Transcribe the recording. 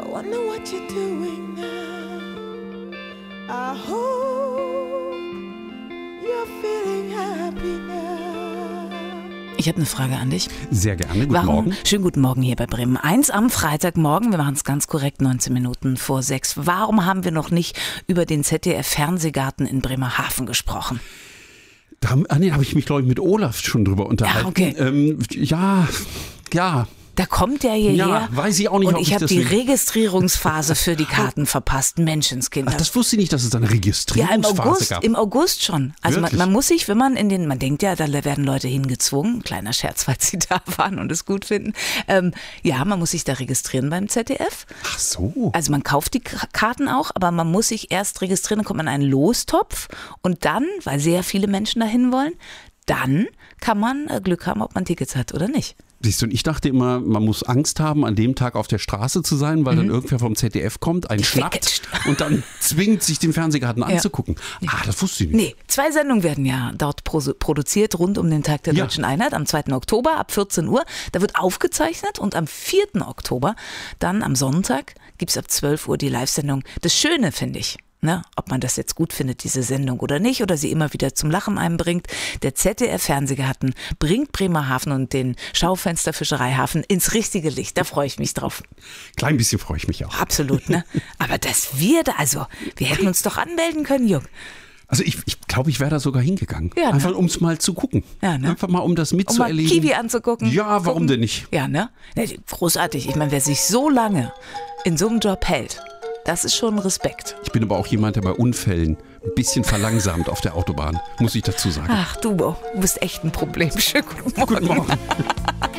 wonder what you're doing now. I hope you're feeling happy now. Ich habe eine Frage an dich. Sehr gerne, guten Morgen. Schönen guten Morgen hier bei Bremen 1 am Freitagmorgen. Wir machen es ganz korrekt, 19 Minuten vor 6. Warum haben wir noch nicht über den ZDF-Fernsehgarten in Bremerhaven gesprochen? Da habe ich mich, glaube ich, mit Olaf schon drüber unterhalten. Ja. Da kommt der hierher. Ja, weiß ich auch nicht, und ob ich habe die deswegen- Registrierungsphase für die Karten verpasst. Menschenskinder. Ach, das wusste ich nicht, dass es da eine Registrierungsphase gab. Im August schon. Also Wirklich? man muss sich, wenn man man denkt ja, da werden Leute hingezwungen. Kleiner Scherz, falls sie da waren und es gut finden. Man muss sich da registrieren beim ZDF. Ach so. Also man kauft die Karten auch, aber man muss sich erst registrieren, dann kommt man in einen Lostopf und dann, weil sehr viele Menschen dahin wollen, dann kann man Glück haben, ob man Tickets hat oder nicht. Siehst du, und ich dachte immer, man muss Angst haben, an dem Tag auf der Straße zu sein, weil dann irgendwer vom ZDF kommt, einen schnappt und dann zwingt, sich den Fernsehgarten anzugucken. Das wusste ich nicht. Nee, 2 Sendungen werden ja dort produziert rund um den Tag der Deutschen Einheit am 2. Oktober ab 14 Uhr. Da wird aufgezeichnet und am 4. Oktober, dann am Sonntag, gibt es ab 12 Uhr die Live-Sendung. Das Schöne finde ich, ob man das jetzt gut findet, diese Sendung oder nicht, oder sie immer wieder zum Lachen einbringt. Der ZDF-Fernsehgarten bringt Bremerhaven und den Schaufensterfischereihafen ins richtige Licht. Da freue ich mich drauf. Klein bisschen freue ich mich auch. Absolut, ne? Aber dass wir hätten uns doch anmelden können, Jung. Also ich glaube, ich wäre da sogar hingegangen. Ja, ne? Einfach um es mal zu gucken. Ja, ne? Einfach mal, um das mitzuerleben. Um mal Kiwi anzugucken. Ja, warum denn nicht? Ja, ne? Großartig. Ich meine, wer sich so lange in so einem Job hält, das ist schon Respekt. Ich bin aber auch jemand, der bei Unfällen ein bisschen verlangsamt auf der Autobahn, muss ich dazu sagen. Ach, du bist echt ein Problem. Schönen guten Morgen. Guten Morgen.